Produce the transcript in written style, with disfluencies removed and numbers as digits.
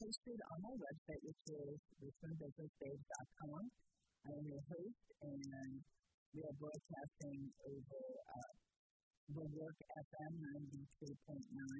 posted on my website, which is richmondbusinessbabe.com. I am your host, and we are broadcasting over the Work FM 92.9